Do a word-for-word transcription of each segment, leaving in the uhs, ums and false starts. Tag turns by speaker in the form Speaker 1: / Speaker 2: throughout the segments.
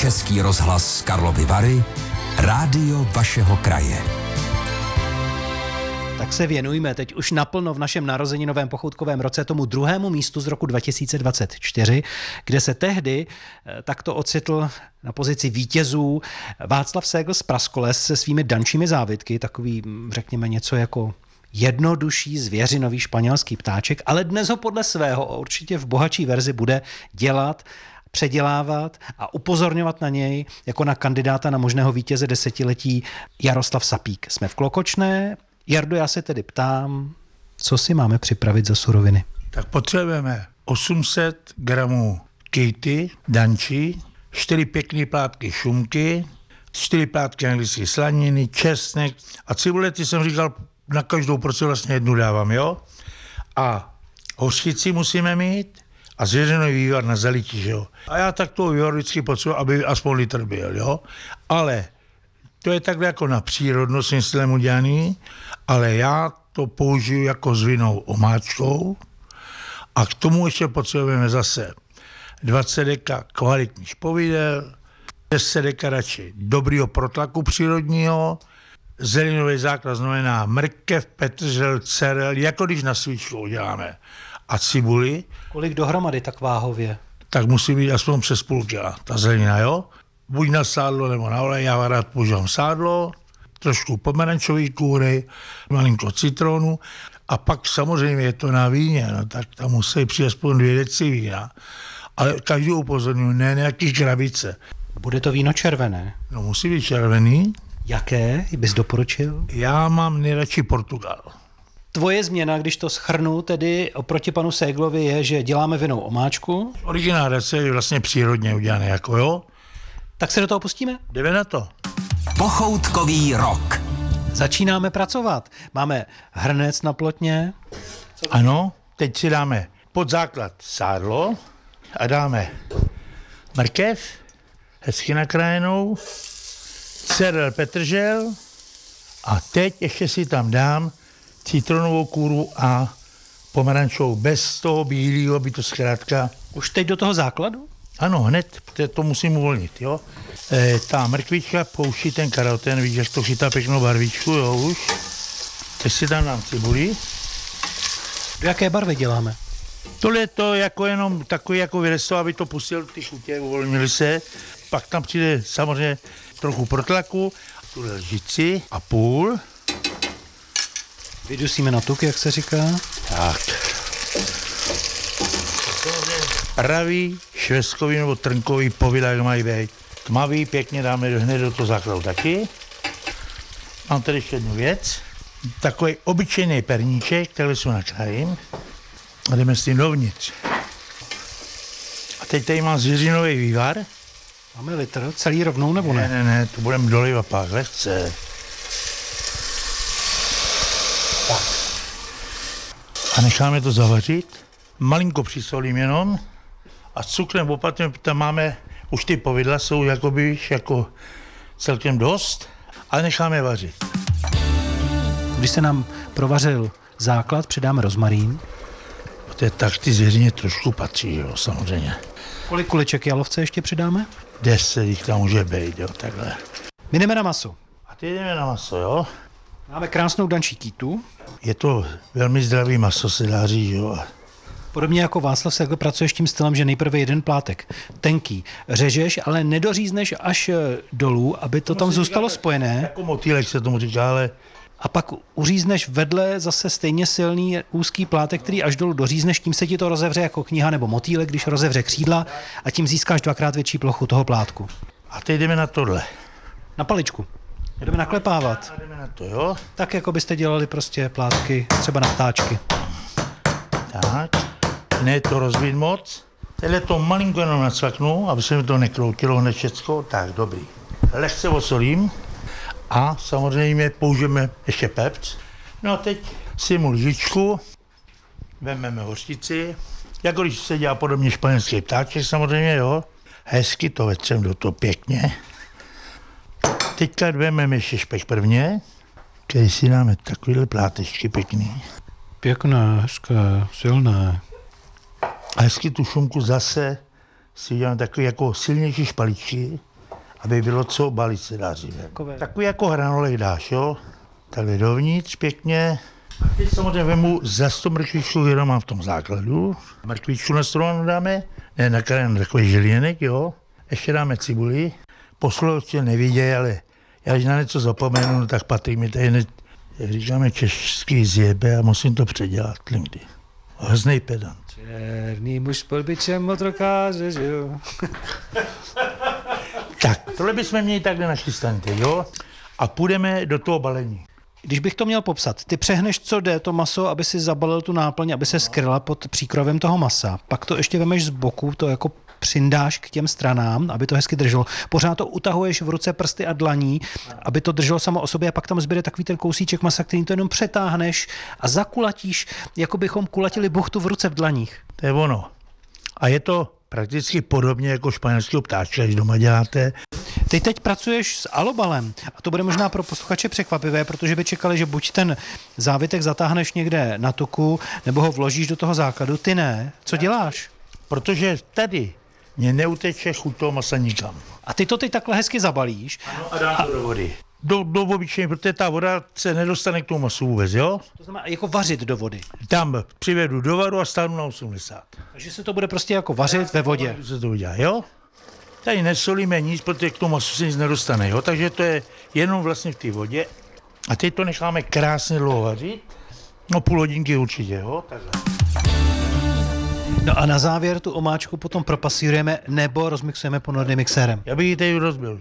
Speaker 1: Český rozhlas Karlovy Vary, rádio vašeho kraje.
Speaker 2: Tak se věnujme teď už naplno v našem narozeninovém pochoutkovém roce tomu druhému místu z roku dva tisíce dvacet čtyři, kde se tehdy takto ocitl na pozici vítězů Václav Ségl z Praskoles se svými dančími závitky, takový, řekněme, něco jako jednodušší zvěřinový španělský ptáček, ale dnes ho podle svého určitě v bohatší verzi bude dělat, předělávat a upozorňovat na něj jako na kandidáta na možného vítěze desetiletí Jaroslav Sapík. Jsme v Klokočné. Jardo, já se tedy ptám, co si máme připravit za suroviny?
Speaker 3: Tak potřebujeme osm set gramů kejty, dančí, čtyři pěkné plátky šunky, čtyři plátky anglické slaniny, česnek a cibule, ty jsem říkal, na každou porci vlastně jednu dávám, jo? A hořčici musíme mít a zvěřinový vývar na zalití, že jo? A já tak toho vývaru vždycky potřebuji, aby aspoň litr byl, jo? Ale to je takhle jako na přírodnost svým stylem udělaný, ale já to použiju jako s vinnou omáčkou a k tomu ještě potřebujeme zase dvacet deka kvalitní špovidel, deset deka radši dobrýho protlaku přírodního, zelinový základ znamená mrkev, petržel, cerel, jako když na svíčku uděláme. A cibuli.
Speaker 2: Kolik dohromady tak váhově?
Speaker 3: Tak musí být aspoň přes půl kila, ta zelenina, jo? Buď na sádlo nebo na olej, já rád používám sádlo, trošku pomerančové kůry, malinko citronu a pak samozřejmě je to na víně, no, tak tam musí přijít aspoň dvě deci vína. Ale každý upozorňuji, ne nějaký krabice.
Speaker 2: Bude to víno červené?
Speaker 3: No musí být červený.
Speaker 2: Jaké bys doporučil?
Speaker 3: Já mám nejradši Portugal.
Speaker 2: Tvoje změna, když to shrnu, tedy oproti panu Séglovi, je, že děláme vinnou omáčku.
Speaker 3: Originál recept je vlastně přírodně udělaný, jako jo.
Speaker 2: Tak se do toho pustíme?
Speaker 3: Jdeme na to.
Speaker 1: Pochoutkový rok.
Speaker 2: Začínáme pracovat. Máme hrnec na plotně.
Speaker 3: Ano, teď si dáme pod základ sádlo a dáme mrkev, hezky nakrájenou, cerel, petržel a teď ještě si tam dám citronovou kůru a pomerančovou bez toho bílého, by to zkrátka.
Speaker 2: Už teď do toho základu?
Speaker 3: Ano, hned, to musím uvolnit, jo. E, ta mrkvička pouští ten karoten, vidíš, jak to chytá pěknou barvičku, jo, už. Teď si tam dám cibuli.
Speaker 2: Do jaké barvy děláme?
Speaker 3: Tohle je to jako jenom takový jako vyresto, aby to pustil ty chutě, uvolnili se. Pak tam přijde samozřejmě trochu protlaku, tu lžici a půl.
Speaker 2: Vydusíme na tuk, jak se říká.
Speaker 3: Tak. Pravý, švestkový nebo trnkový povidla, jak mají být. Tmavý, pěkně dáme hned do toho základu taky. Mám tady ještě jednu věc. Takový obyčejný perníček, který si nakrájím. A jdeme s tím dovnitř. A teď tady mám zvěřinový vývar.
Speaker 2: Máme litr, celý rovnou nebo ne?
Speaker 3: Ne, ne, ne, to budeme dolivat pak, lehce. Tak. A necháme to zavařit. Malinko přisolím jenom. A s cukrem opatrně, tam máme, už ty povidla jsou jakoby, víš, jako celkem dost, ale necháme vařit.
Speaker 2: Když se nám provařil základ, přidáme rozmarín.
Speaker 3: To je tak, ty zvěřině trošku patří, jo, samozřejmě.
Speaker 2: Kolik kuliček jalovce ještě přidáme?
Speaker 3: Deset jich tam může být, jo, takhle.
Speaker 2: My jdeme na maso.
Speaker 3: A ty jdeme na maso, jo.
Speaker 2: Máme krásnou dančí kýtu.
Speaker 3: Je to velmi zdravý maso, se dá říct, jo.
Speaker 2: Podobně jako Václav Ségl pracuješ tím stylem, že nejprve jeden plátek tenký řežeš, ale nedořízneš až dolů, aby to tam zůstalo spojené.
Speaker 3: Jako motýlek se tomu říká, ale...
Speaker 2: A pak uřízneš vedle zase stejně silný úzký plátek, který až dolů dořízneš, tím se ti to rozevře jako kniha nebo motýlek, když rozevře křídla a tím získáš dvakrát větší plochu toho plátku.
Speaker 3: A teď jdeme na tohle.
Speaker 2: Na paličku. Jdeme naklepávat.
Speaker 3: A jdeme na to, jo.
Speaker 2: Tak, jako byste dělali prostě plátky třeba na ptáčky.
Speaker 3: Tak. Ne to rozbít moc. Tenhle to malinko jenom nacvaknu, aby se mi to nekroutilo hned všecko. Tak, dobrý. Lehce osolím a samozřejmě použijeme ještě pepř. No a teď si mu lžičku, vezmeme hořčici, jako když se dělá podobně španělský ptáček samozřejmě, jo. Hezky to vetřem do toho pěkně. Teďka vezmeme ještě špek prvně, který si dáme takovýhle plátečky pěkný.
Speaker 2: Pěkné, hezké, silné.
Speaker 3: A hezky tu šunku zase si uděláme takové jako silnější špaličky. aby bylo co balit, se dá říct. Takový jako hranolek dáš, jo? Takhle dovnitř pěkně. A teď samozřejmě vemu za sto mrkvičů, jenom mám v tom základu. Mrkvičů na stranu dáme, ne nakrájen takový žilienek, jo. Ještě dáme cibuli. Posluchači nevidějí, ale já když na něco zapomenu, no, tak Patrik mi tady, ne, jak říkáme, český zjebe a musím to předělat někdy. Hroznej pedant.
Speaker 2: Černý muž s polbičem motorkáře, že jo.
Speaker 3: Tak, tohle bychom měli takhle nachystaný, jo. A půjdeme do toho balení.
Speaker 2: Když bych to měl popsat, ty přehneš, co jde, to maso, aby si zabalil tu náplň, aby se skryla pod příkrovem toho masa. Pak to ještě vemeš z boku, to jako přindáš k těm stranám, aby to hezky drželo. Pořád to utahuješ v ruce, prsty a dlaní, aby to drželo samo o sobě a pak tam zbyde takový ten kousíček masa, který to jenom přetáhneš a zakulatíš, jako bychom kulatili buchtu v ruce v dlaních.
Speaker 3: To je ono. A je to prakticky podobně jako španělského ptáčka, když doma děláte.
Speaker 2: Ty teď pracuješ s alobalem a to bude možná pro posluchače překvapivé, protože by čekali, že buď ten závitek zatáhneš někde na tuku, nebo ho vložíš do toho základu. Ty ne. Co děláš?
Speaker 3: Protože tady mě neuteče chuť toho masa nikam.
Speaker 2: A ty to teď takhle hezky zabalíš.
Speaker 3: Ano, a dám a... to do vody. Do, do obyčejně, protože ta voda se nedostane k tomu masu vůbec, jo?
Speaker 2: To znamená jako vařit do vody.
Speaker 3: Tam přivedu do varu a stáhnu na osmdesát.
Speaker 2: Takže se to bude prostě jako vařit ve vodě.
Speaker 3: Se to udělá, jo? Tady nesolíme nic, protože k tomu masu se nic nedostane, jo? Takže to je jenom vlastně v té vodě. A teď to necháme krásně dlouho vařit. No půl hodinky určitě, jo? Takhle.
Speaker 2: No a na závěr tu omáčku potom propasírujeme nebo rozmixujeme ponorným mixérem.
Speaker 3: Já bych ji tady rozbil.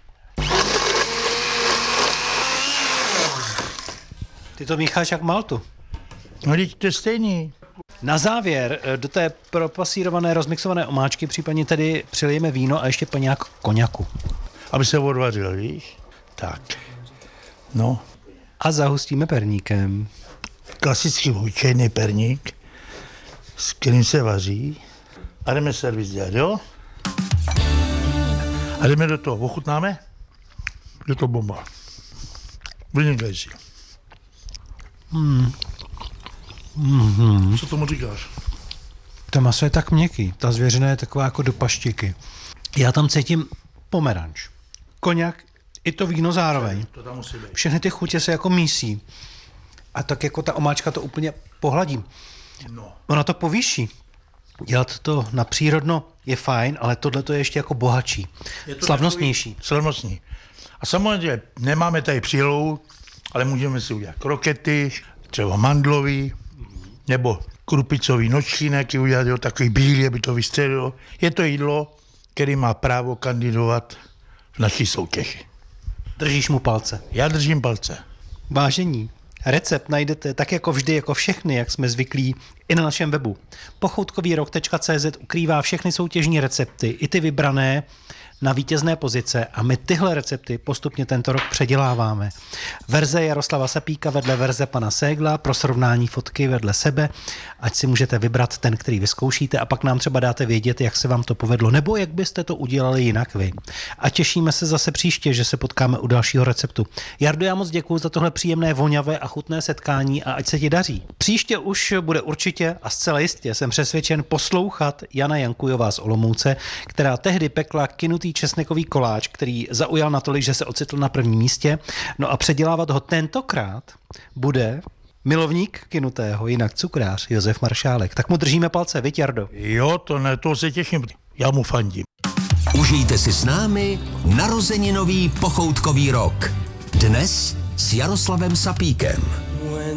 Speaker 2: Ty to mícháš jak maltu.
Speaker 3: No teď to je stejný.
Speaker 2: Na závěr do té propasírované, rozmixované omáčky případně tedy přilijeme víno a ještě paňák koňaku.
Speaker 3: Aby se odvařil, víš? Tak. No.
Speaker 2: A zahustíme perníkem.
Speaker 3: Klasický obyčejný perník, s kterým se vaří. A jdeme servis dělat, jo? A jdeme do toho. Ochutnáme? Je to bomba. Vynikající.
Speaker 2: Mm. Mm-hmm.
Speaker 3: Co tomu říkáš?
Speaker 2: To maso je tak měkký, ta zvěřina je taková jako do paštiky. Já tam cítím pomeranč, koňak i to víno zároveň.
Speaker 3: To tam musí být.
Speaker 2: Všechny ty chutě se jako mísí. A tak jako ta omáčka to úplně pohladí.
Speaker 3: No.
Speaker 2: Ona to povýší. Dělat to na přírodno je fajn, ale tohle to je ještě jako bohatší. Je to slavnostnější.
Speaker 3: Slavnostní. A samozřejmě nemáme tady přílohu, ale můžeme si udělat krokety, třeba mandlový, nebo krupicový nočnínek, udělat jo, takový bílý, aby to vystřelilo. Je to jídlo, který má právo kandidovat v naší soutěži.
Speaker 2: Držíš mu palce?
Speaker 3: Já držím palce.
Speaker 2: Vážení, recept najdete tak jako vždy, jako všechny, jak jsme zvyklí, i na našem webu. pochoutkový rok tečka cé zet ukrývá všechny soutěžní recepty, i ty vybrané na vítězné pozice a my tyhle recepty postupně tento rok předěláváme. Verze Jaroslava Sapíka vedle verze pana Ségla, pro srovnání fotky vedle sebe, ať si můžete vybrat ten, který vyzkoušíte a pak nám třeba dáte vědět, jak se vám to povedlo, nebo jak byste to udělali jinak vy. A těšíme se zase příště, že se potkáme u dalšího receptu. Jardo, já moc děkuju za tohle příjemné, voňavé a chutné setkání a ať se ti daří. Příště už bude určitě a zcela jistě jsem přesvědčen poslouchat Jana Jankujová z Olomouce, která tehdy pekla kynutý česnekový koláč, který zaujal natolik, že se ocitl na prvním místě. No a předělávat ho tentokrát bude milovník kynutého, jinak cukrář Josef Maršálek. Tak mu držíme palce, viď, Jardo?
Speaker 3: Jo, to na to se těším. Já mu fandím.
Speaker 1: Užijte si s námi narozeninový pochoutkový rok. Dnes s Jaroslavem Sapíkem.